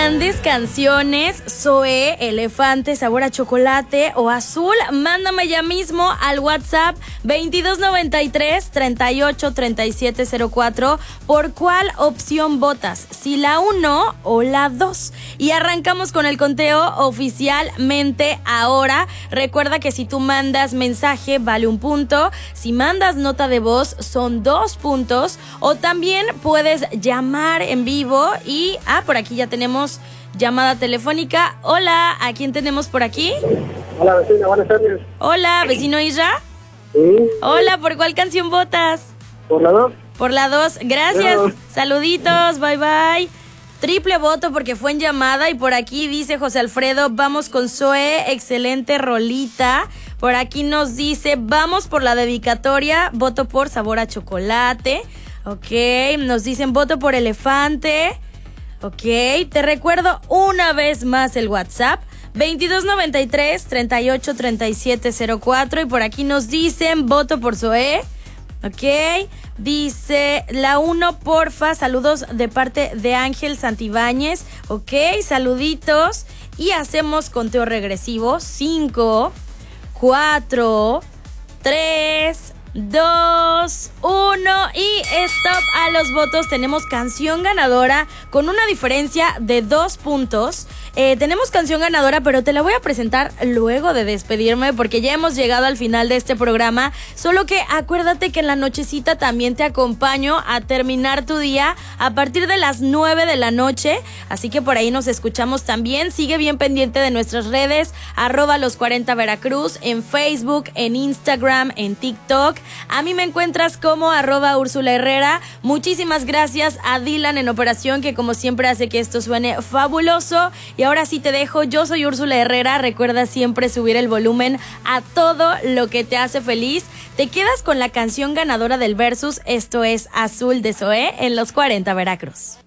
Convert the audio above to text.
mandes canciones, Zoé, Elefante, Sabor a Chocolate o Azul, mándame ya mismo al WhatsApp 2293-383704 por cuál opción votas, si la 1 o la 2. Y arrancamos con el conteo oficialmente ahora. Recuerda que si tú mandas mensaje vale 1 punto, si mandas nota de voz son 2 puntos, o también puedes llamar en vivo y por aquí ya tenemos llamada telefónica. Hola, ¿a quién tenemos por aquí? Hola, vecina, buenas tardes. Hola, vecino Isra. Sí. Hola, ¿por cuál canción votas? ¿Por la 2? Por la 2, gracias. Bueno. Saluditos, bye bye. Triple voto porque fue en llamada. Y por aquí dice José Alfredo, vamos con Zoé, excelente rolita. Por aquí nos dice, vamos por la dedicatoria, voto por Sabor a Chocolate. Ok, nos dicen voto por Elefante. Ok, te recuerdo una vez más el WhatsApp 2293-383704. Y por aquí nos dicen voto por Zoé. Ok, dice la 1 porfa, saludos de parte de Ángel Santibáñez. Ok, saluditos. Y hacemos conteo regresivo. 5, 4, 3, 2, 1 y stop a los votos. Tenemos canción ganadora con una diferencia de 2 puntos. Tenemos canción ganadora, pero te la voy a presentar luego de despedirme porque ya hemos llegado al final de este programa. Solo que acuérdate que en la nochecita también te acompaño a terminar tu día a partir de las 9 de la noche. Así que por ahí nos escuchamos también. Sigue bien pendiente de nuestras redes, @los40 Veracruz, en Facebook, en Instagram, en TikTok. A mí me encuentras como @Úrsula Herrera. Muchísimas gracias a Dylan en operación, que como siempre hace que esto suene fabuloso. Y ahora sí te dejo, yo soy Úrsula Herrera. Recuerda siempre subir el volumen a todo lo que te hace feliz. Te quedas con la canción ganadora del Versus. Esto es Azul de Zoé en los 40 Veracruz.